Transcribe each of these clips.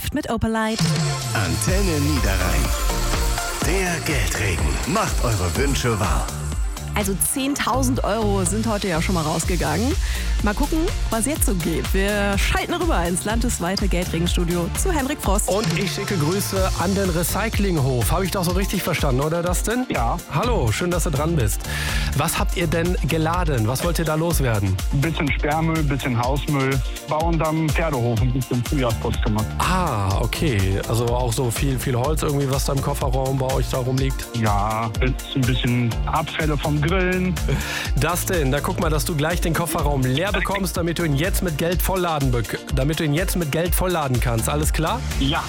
läuft mit Opalite. Antenne Niederrhein. Der Geldregen macht eure Wünsche wahr. Also 10.000 Euro sind heute ja schon mal rausgegangen. Mal gucken, was jetzt so geht. Wir schalten rüber ins landesweite Geldregenstudio zu Henrik Frost. Und ich schicke Grüße an den Recyclinghof. Habe ich doch so richtig verstanden, oder Dustin? Ja. Hallo, schön, dass du dran bist. Was habt ihr denn geladen? Was wollt ihr da loswerden? Ein bisschen Sperrmüll, ein bisschen Hausmüll. Bauen dann Pferdehof ein bisschen Frühjahrsputz gemacht. Ah, okay. Also auch so viel Holz irgendwie, was da im Kofferraum bei euch da rumliegt? Ja, jetzt ein bisschen Abfälle vom Grillen. Dustin, da guck mal, dass du gleich den Kofferraum leer bekommst, damit du ihn jetzt mit Geld vollladen kannst. Alles klar? Ja.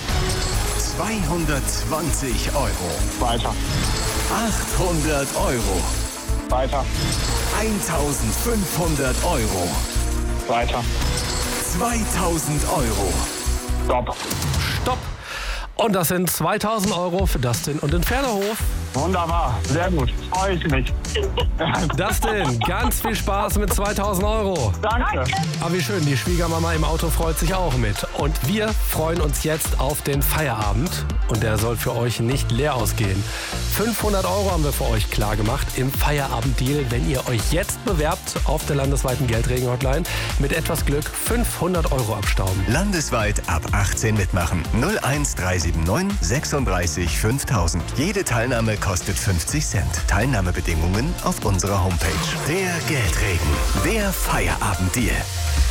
220 Euro. Weiter. 800 Euro. Weiter. 1500 Euro. Weiter. 2000 Euro. Stopp. Stopp! Und das sind 2000 Euro für Dustin und den Pferdehof. Wunderbar. Sehr gut. Freue ich mich. Dustin, ganz viel Spaß mit 2000 Euro. Danke. Aber wie schön, die Schwiegermama im Auto freut sich auch mit. Und wir freuen uns jetzt auf den Feierabend. Und der soll für euch nicht leer ausgehen. 500 Euro haben wir für euch klar gemacht im Feierabenddeal, wenn ihr euch jetzt bewerbt auf der landesweiten Geldregen-Hotline. Mit etwas Glück 500 Euro abstauben. Landesweit ab 18 mitmachen. 01379 36 5000. Jede Teilnahme kostet 50 Cent. Teilnahmebedingungen auf unserer Homepage. Der Geldregen. Der Feierabenddeal.